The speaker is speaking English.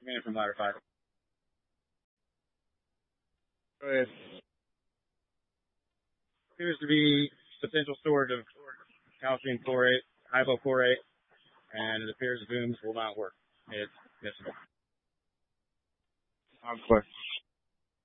Man from Ladder 5. Go ahead. Appears to be potential storage of calcium chlorate, hypochlorate, and it appears the booms will not work. It's missable. I have a question.